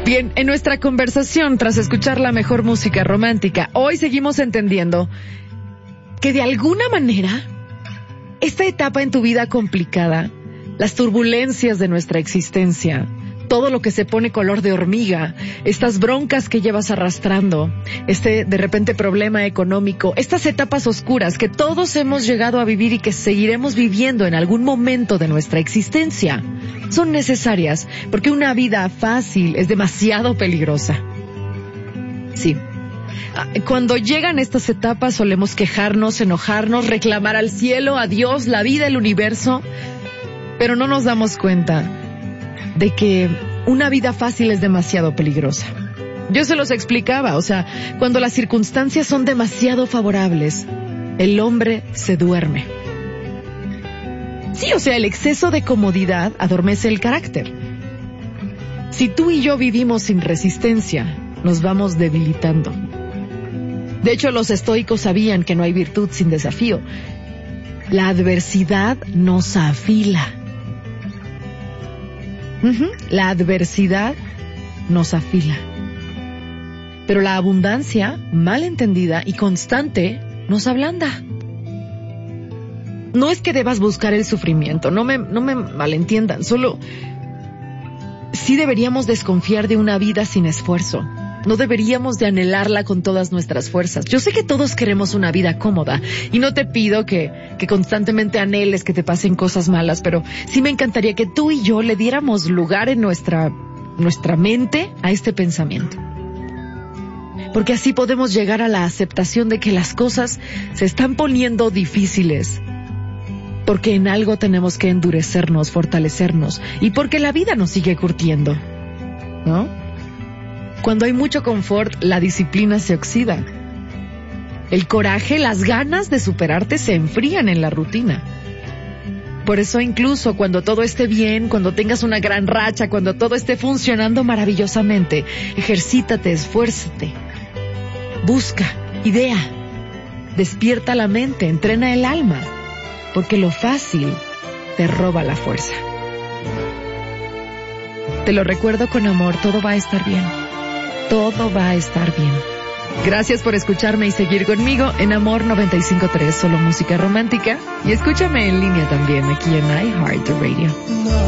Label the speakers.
Speaker 1: Bien, en nuestra conversación, tras escuchar la mejor música romántica, hoy seguimos entendiendo que de alguna manera, esta etapa en tu vida complicada, las turbulencias de nuestra existencia, todo lo que se pone color de hormiga, estas broncas que llevas arrastrando, de repente problema económico, estas etapas oscuras que todos hemos llegado a vivir y que seguiremos viviendo en algún momento de nuestra existencia, son necesarias porque una vida fácil es demasiado peligrosa. Sí. Cuando llegan estas etapas solemos quejarnos, enojarnos, reclamar al cielo, a Dios, la vida, el universo, pero no nos damos cuenta de que una vida fácil es demasiado peligrosa. Yo se los explicaba, cuando las circunstancias son demasiado favorables, el hombre se duerme. Sí, el exceso de comodidad adormece el carácter. Si tú y yo vivimos sin resistencia, nos vamos debilitando. De hecho, los estoicos sabían que no hay virtud sin desafío. La adversidad nos afila. La adversidad nos afila. Pero la abundancia, mal entendida y constante, nos ablanda. No es que debas buscar el sufrimiento, no me malentiendan, solo sí deberíamos desconfiar de una vida sin esfuerzo. No deberíamos de anhelarla con todas nuestras fuerzas. Yo sé que todos queremos una vida cómoda y no te pido que constantemente anheles que te pasen cosas malas, pero sí me encantaría que tú y yo le diéramos lugar en nuestra mente a este pensamiento. Porque así podemos llegar a la aceptación de que las cosas se están poniendo difíciles. Porque en algo tenemos que endurecernos, fortalecernos y porque la vida nos sigue curtiendo, ¿no? Cuando hay mucho confort, la disciplina se oxida. El coraje, las ganas de superarte se enfrían en la rutina. Por eso incluso cuando todo esté bien, cuando tengas una gran racha, cuando todo esté funcionando maravillosamente, ejercítate, esfuérzate, busca, idea, despierta la mente, entrena el alma, porque lo fácil te roba la fuerza. Te lo recuerdo con amor, todo va a estar bien. Todo va a estar bien. Gracias por escucharme y seguir conmigo en Amor 95.3, solo música romántica. Y escúchame en línea también aquí en iHeartRadio.